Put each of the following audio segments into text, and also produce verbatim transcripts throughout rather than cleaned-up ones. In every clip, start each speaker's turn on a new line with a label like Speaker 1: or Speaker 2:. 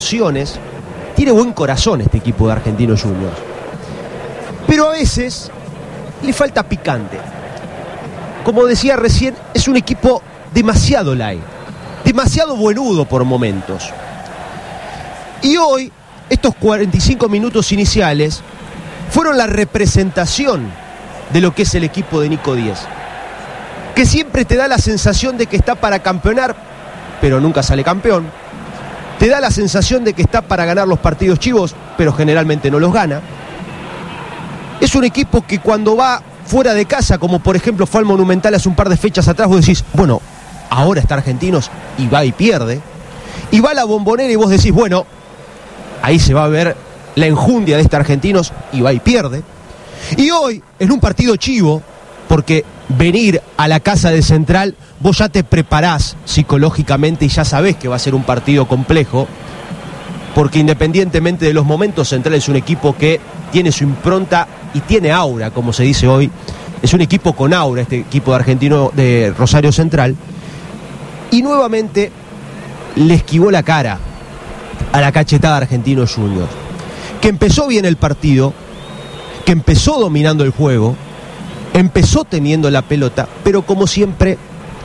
Speaker 1: opciones, tiene buen corazón este equipo de Argentinos Juniors. Pero a veces le falta picante. Como decía recién, es un equipo demasiado light, demasiado buenudo por momentos. Y hoy, estos cuarenta y cinco minutos iniciales fueron la representación de lo que es el equipo de Nico Díez, que siempre te da la sensación de que está para campeonar, pero nunca sale campeón. Te da la sensación de que está para ganar los partidos chivos, pero generalmente no los gana. Es un equipo que cuando va fuera de casa, como por ejemplo fue al Monumental hace un par de fechas atrás, vos decís, bueno, ahora está Argentinos, y va y pierde. Y va a la Bombonera y vos decís, bueno, ahí se va a ver la enjundia de este Argentinos, y va y pierde. Y hoy, en un partido chivo, porque venir a la casa de Central, vos ya te preparás psicológicamente y ya sabés que va a ser un partido complejo, porque independientemente de los momentos, Central es un equipo que tiene su impronta y tiene aura, como se dice hoy. Es un equipo con aura, este equipo de Argentino de Rosario Central. Y nuevamente le esquivó la cara a la cachetada de Argentinos Juniors, que empezó bien el partido, que empezó dominando el juego, empezó teniendo la pelota, pero como siempre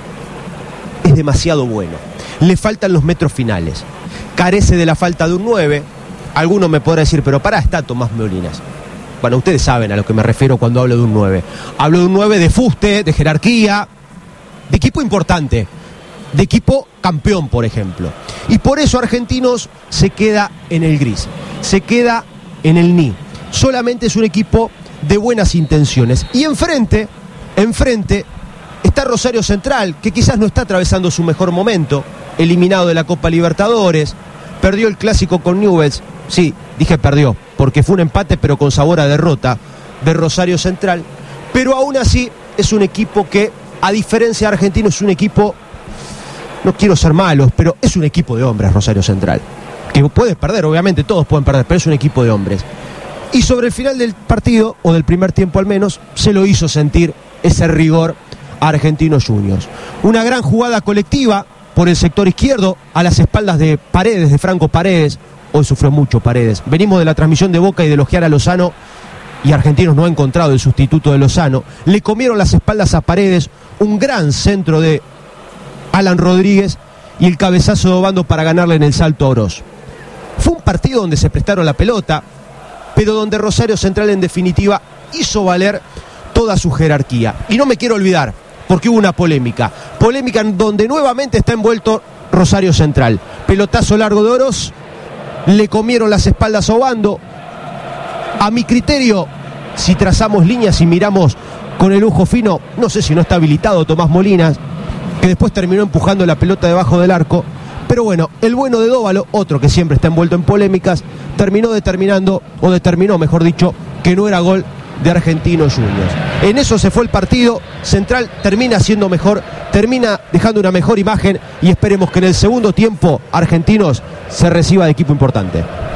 Speaker 1: es demasiado bueno. Le faltan los metros finales. Carece de la falta de un nueve. Alguno me podrá decir, pero pará, está Tomás Molinas. Bueno, ustedes saben a lo que me refiero cuando hablo de un nueve. Hablo de un nueve de fuste, de jerarquía, de equipo importante, de equipo campeón, por ejemplo. Y por eso Argentinos se queda en el gris, se queda en el ni. Solamente es un equipo de buenas intenciones. Y enfrente, enfrente, está Rosario Central, que quizás no está atravesando su mejor momento, eliminado de la Copa Libertadores, perdió el clásico con Newell's. Sí, dije perdió, porque fue un empate pero con sabor a derrota de Rosario Central. Pero aún así es un equipo que, a diferencia de Argentinos, es un equipo, no quiero ser malos, pero es un equipo de hombres Rosario Central. Que puede perder, obviamente todos pueden perder, pero es un equipo de hombres. Y sobre el final del partido, o del primer tiempo al menos, se lo hizo sentir ese rigor a Argentinos Juniors. Una gran jugada colectiva por el sector izquierdo, a las espaldas de Paredes, de Franco Paredes. Hoy sufrió mucho Paredes. Venimos de la transmisión de Boca y de elogiar a Lozano, y Argentinos no ha encontrado el sustituto de Lozano. Le comieron las espaldas a Paredes, un gran centro de Alan Rodríguez y el cabezazo de Obando para ganarle en el salto a Oroz. Fue un partido donde se prestaron la pelota, pero donde Rosario Central en definitiva hizo valer toda su jerarquía. Y no me quiero olvidar, porque hubo una polémica, polémica en donde nuevamente está envuelto Rosario Central. Pelotazo largo de Oroz, le comieron las espaldas a Obando. A mi criterio, si trazamos líneas y miramos con el ojo fino, no sé si no está habilitado Tomás Molinas, que después terminó empujando la pelota debajo del arco. Pero bueno, el bueno de Dóvalo, otro que siempre está envuelto en polémicas, terminó determinando, o determinó mejor dicho, que no era gol de Argentinos Juniors. En eso se fue el partido. Central termina siendo mejor, termina dejando una mejor imagen, y esperemos que en el segundo tiempo Argentinos se reciba de equipo importante.